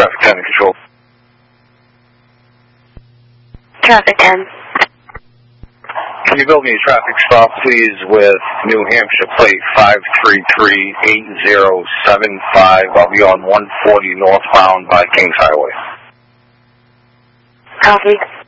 traffic 10 in control. Traffic 10. Can you build me a traffic stop, please, with New Hampshire plate 5338075. I'll be on 140 northbound by Kings Highway. Copy.